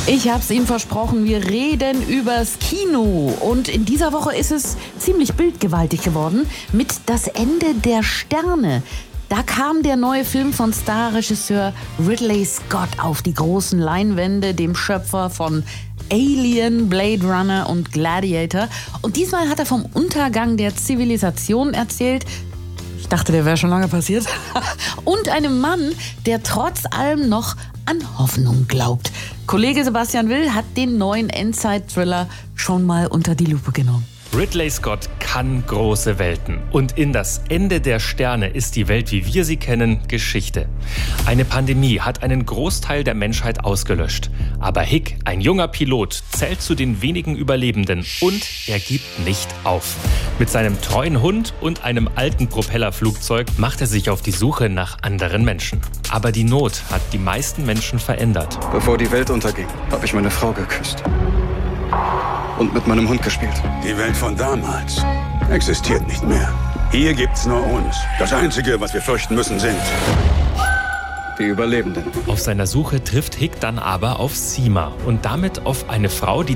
Ich habe es Ihnen versprochen, wir reden übers Kino. Und in dieser Woche ist es ziemlich bildgewaltig geworden mit Das Ende der Sterne. Da kam der neue Film von Starregisseur Ridley Scott auf die großen Leinwände, dem Schöpfer von Alien, Blade Runner und Gladiator. Und diesmal hat er vom Untergang der Zivilisation erzählt. Ich dachte, der wäre schon lange passiert. Und einem Mann, der trotz allem noch an Hoffnung glaubt. Kollege Sebastian Will hat den neuen Endzeit-Thriller schon mal unter die Lupe genommen. Ridley Scott kann große Welten. Und in Das Ende der Sterne ist die Welt, wie wir sie kennen, Geschichte. Eine Pandemie hat einen Großteil der Menschheit ausgelöscht. Aber Hick, ein junger Pilot, zählt zu den wenigen Überlebenden und er gibt nicht auf. Mit seinem treuen Hund und einem alten Propellerflugzeug macht er sich auf die Suche nach anderen Menschen. Aber die Not hat die meisten Menschen verändert. Bevor die Welt unterging, habe ich meine Frau geküsst. Und mit meinem Hund gespielt. Die Welt von damals existiert nicht mehr. Hier gibt's nur uns. Das Einzige, was wir fürchten müssen, sind die Überlebenden. Auf seiner Suche trifft Hick dann aber auf Seema und damit auf eine Frau, die